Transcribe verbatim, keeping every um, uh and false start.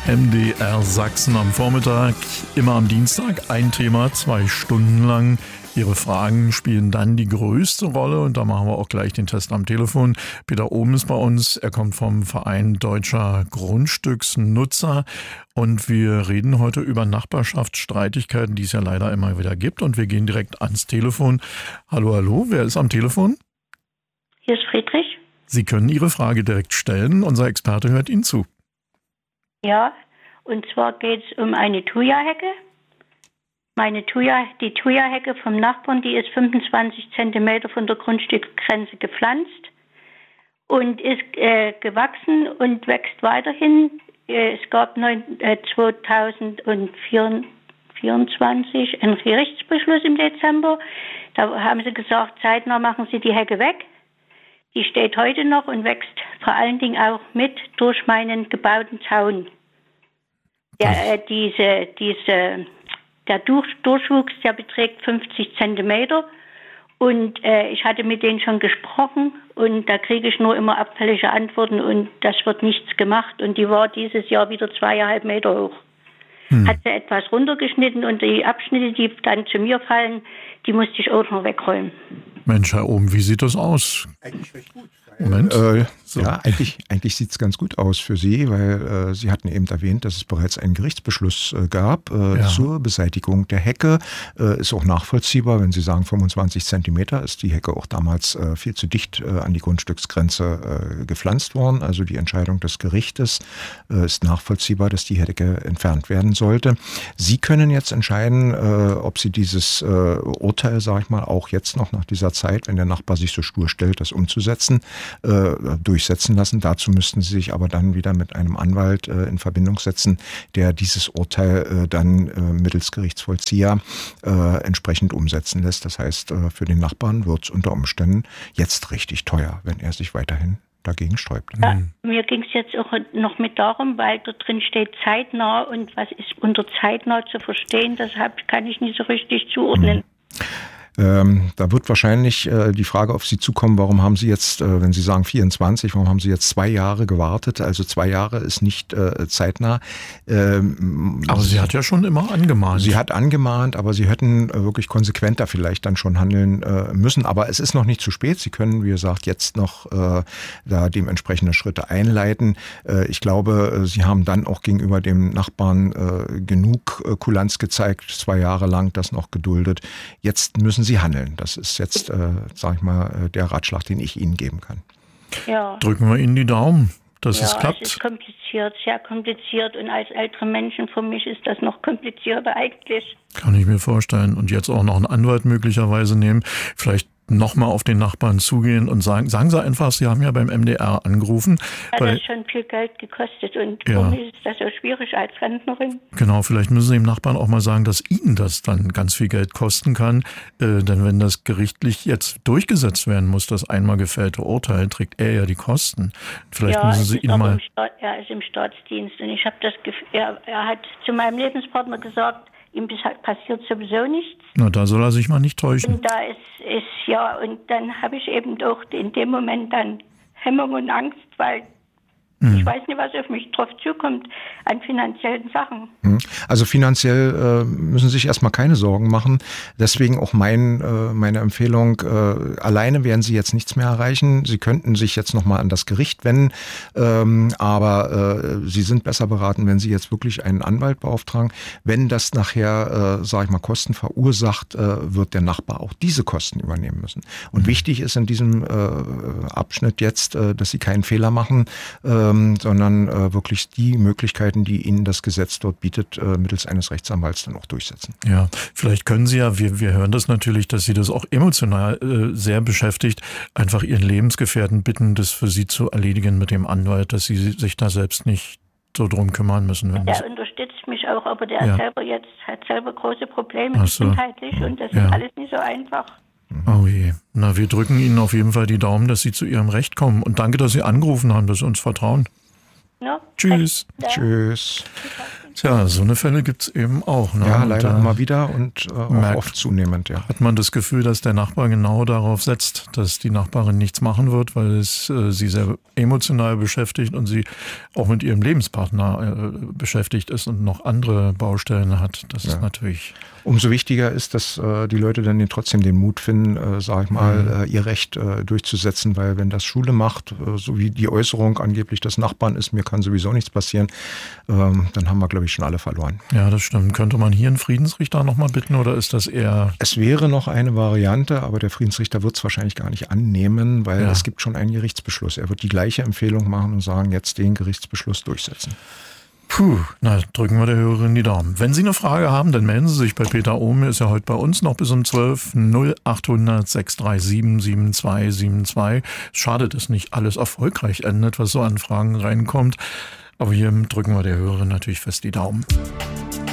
M D R Sachsen am Vormittag, immer am Dienstag, ein Thema, zwei Stunden lang. Ihre Fragen spielen dann die größte Rolle und da machen wir auch gleich den Test am Telefon. Peter Ohm ist bei uns, er kommt vom Verein Deutscher Grundstücksnutzer und wir reden heute über Nachbarschaftsstreitigkeiten, die es ja leider immer wieder gibt und wir gehen direkt ans Telefon. Hallo, hallo, wer ist am Telefon? Hier ist Friedrich. Sie können Ihre Frage direkt stellen, unser Experte hört Ihnen zu. Ja, und zwar geht es um eine Thuja-Hecke. Meine Thuja, die Thuja-Hecke vom Nachbarn, die ist fünfundzwanzig Zentimeter von der Grundstücksgrenze gepflanzt und ist äh, gewachsen und wächst weiterhin. Äh, es gab neun, äh, zweitausendvierundzwanzig einen Gerichtsbeschluss im Dezember. Da haben sie gesagt, zeitnah machen sie die Hecke weg. Die steht heute noch und wächst vor allen Dingen auch mit durch meinen gebauten Zaun. Ja, äh, diese, diese, der Durch, Durchwuchs, der beträgt fünfzig Zentimeter und äh, ich hatte mit denen schon gesprochen und da kriege ich nur immer abfällige Antworten und das wird nichts gemacht und die war dieses Jahr wieder zweieinhalb Meter hoch. Hm. Hat sie etwas runtergeschnitten und die Abschnitte, die dann zu mir fallen, die musste ich auch noch wegräumen. Mensch, Herr Ohm, wie sieht das aus? Eigentlich recht gut. Moment. Äh, so. Ja, eigentlich, eigentlich sieht es ganz gut aus für Sie, weil äh, Sie hatten eben erwähnt, dass es bereits einen Gerichtsbeschluss äh, gab äh, ja. zur Beseitigung der Hecke. Äh, ist auch nachvollziehbar, wenn Sie sagen, fünfundzwanzig Zentimeter ist die Hecke auch damals äh, viel zu dicht äh, an die Grundstücksgrenze äh, gepflanzt worden. Also die Entscheidung des Gerichtes äh, ist nachvollziehbar, dass die Hecke entfernt werden sollte. Sie können jetzt entscheiden, äh, ob Sie dieses äh, Urteil, sage ich mal, auch jetzt noch nach dieser Zeit, wenn der Nachbar sich so stur stellt, das umzusetzen, äh, durchsetzen lassen. Dazu müssten Sie sich aber dann wieder mit einem Anwalt äh, in Verbindung setzen, der dieses Urteil äh, dann äh, mittels Gerichtsvollzieher äh, entsprechend umsetzen lässt. Das heißt, äh, für den Nachbarn wird es unter Umständen jetzt richtig teuer, wenn er sich weiterhin dagegen sträubt. Ja, mir ging es jetzt auch noch mit darum, weil da drin steht zeitnah und was ist unter zeitnah zu verstehen, deshalb kann ich nicht so richtig zuordnen. Mhm. Ähm, da wird wahrscheinlich äh, die Frage auf Sie zukommen, warum haben Sie jetzt, äh, wenn Sie sagen vierundzwanzig, warum haben Sie jetzt zwei Jahre gewartet? Also zwei Jahre ist nicht äh, zeitnah. Ähm, aber sie hat ja schon immer angemahnt. Sie hat angemahnt, aber Sie hätten äh, wirklich konsequenter vielleicht dann schon handeln äh, müssen. Aber es ist noch nicht zu spät. Sie können, wie gesagt, jetzt noch äh, da dementsprechende Schritte einleiten. Äh, ich glaube, äh, Sie haben dann auch gegenüber dem Nachbarn äh, genug äh, Kulanz gezeigt, zwei Jahre lang das noch geduldet. Jetzt müssen Sie handeln. Das ist jetzt, äh, sag ich mal, der Ratschlag, den ich Ihnen geben kann. Ja. Drücken wir Ihnen die Daumen, dass ja, es klappt. Es ist kompliziert, sehr kompliziert und als ältere Menschen, für mich ist das noch komplizierter eigentlich. Kann ich mir vorstellen. Und jetzt auch noch einen Anwalt möglicherweise nehmen. Vielleicht nochmal auf den Nachbarn zugehen und sagen, sagen Sie einfach, Sie haben ja beim M D R angerufen. Hat das schon viel Geld gekostet und ja. für mich ist das so schwierig als Rentnerin. Genau, vielleicht müssen Sie dem Nachbarn auch mal sagen, dass Ihnen das dann ganz viel Geld kosten kann. Äh, denn wenn das gerichtlich jetzt durchgesetzt werden muss, das einmal gefällte Urteil, trägt er ja die Kosten. Vielleicht ja, müssen Sie ihn mal... Im Staat, er ist im Staatsdienst und ich habe das Gefühl, er, er hat zu meinem Lebenspartner gesagt, ihm passiert sowieso nichts. Na, da soll er sich mal nicht täuschen. Und da ist, ist ja, und dann habe ich eben auch in dem Moment dann Hemmung und Angst, weil hm. ich weiß nicht, was auf mich drauf zukommt an finanziellen Sachen. Also finanziell äh, müssen Sie sich erstmal keine Sorgen machen. Deswegen auch mein, äh, meine Empfehlung, äh, alleine werden Sie jetzt nichts mehr erreichen. Sie könnten sich jetzt nochmal an das Gericht wenden, ähm, aber äh, Sie sind besser beraten, wenn Sie jetzt wirklich einen Anwalt beauftragen. Wenn das nachher, äh, sage ich mal, Kosten verursacht, äh, wird der Nachbar auch diese Kosten übernehmen müssen. Und mhm. wichtig ist in diesem äh, Abschnitt jetzt, äh, dass Sie keinen Fehler machen, äh, sondern äh, wirklich die Möglichkeiten, die Ihnen das Gesetz dort bietet, äh, mittels eines Rechtsanwalts dann auch durchsetzen. Ja, vielleicht können Sie ja, wir, wir hören das natürlich, dass Sie das auch emotional äh, sehr beschäftigt, einfach Ihren Lebensgefährten bitten, das für Sie zu erledigen mit dem Anwalt, dass Sie sich da selbst nicht so drum kümmern müssen. Wenn der das unterstützt mich auch, aber der ja. selber jetzt hat selber große Probleme so. gesundheitlich und das ja. ist alles nicht so einfach. Oh je. Na, wir drücken Ihnen auf jeden Fall die Daumen, dass Sie zu Ihrem Recht kommen. Und danke, dass Sie angerufen haben, dass Sie uns vertrauen. No? Tschüss. Tschüss. Tja, so eine Fälle gibt es eben auch. Ne? Ja, leider immer wieder und äh, auch merkt, oft zunehmend. Ja. Hat man das Gefühl, dass der Nachbar genau darauf setzt, dass die Nachbarin nichts machen wird, weil es äh, sie sehr emotional beschäftigt und sie auch mit ihrem Lebenspartner äh, beschäftigt ist und noch andere Baustellen hat. Das ja. ist natürlich... Umso wichtiger ist, dass äh, die Leute dann trotzdem den Mut finden, äh, sag ich mal, mhm. äh, ihr Recht äh, durchzusetzen, weil wenn das Schule macht, äh, so wie die Äußerung angeblich des Nachbarn ist, mir kann sowieso nichts passieren, ähm, dann haben wir, glaube ich, schon alle verloren. Ja, das stimmt. Könnte man hier einen Friedensrichter nochmal bitten oder ist das eher... Es wäre noch eine Variante, aber der Friedensrichter wird es wahrscheinlich gar nicht annehmen, weil ja. es gibt schon einen Gerichtsbeschluss. Er wird die gleiche Empfehlung machen und sagen, jetzt den Gerichtsbeschluss durchsetzen. Puh, na, drücken wir der Hörerin die Daumen. Wenn Sie eine Frage haben, dann melden Sie sich bei Peter Ohme, ist ja heute bei uns noch bis um zwölf, null achthundert sechs drei sieben sieben zwei sieben zwei. Schade, dass nicht alles erfolgreich endet, was so an Fragen reinkommt. Aber hier drücken wir der Hörerin natürlich fest die Daumen.